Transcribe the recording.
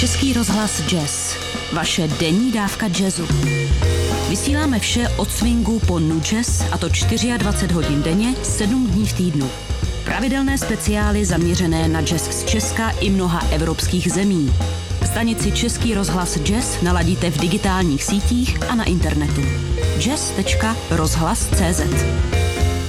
Český rozhlas Jazz. Vaše denní dávka jazzu. Vysíláme vše od swingu po nu jazz, a to 24 hodin denně, 7 dní v týdnu. Pravidelné speciály zaměřené na jazz z Česka i mnoha evropských zemí. Stanici Český rozhlas Jazz naladíte v digitálních sítích a na internetu. jazz.rozhlas.cz